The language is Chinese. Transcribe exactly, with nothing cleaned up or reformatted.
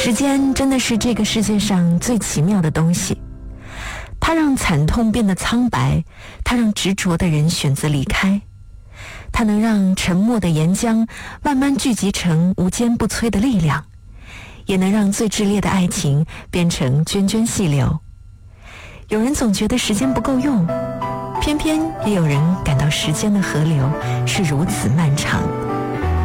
时间真的是这个世界上最奇妙的东西，它让惨痛变得苍白，它让执着的人选择离开，它能让沉默的岩浆慢慢聚集成无坚不摧的力量，也能让最炽烈的爱情变成涓涓细流。有人总觉得时间不够用，偏偏也有人感到时间的河流是如此漫长。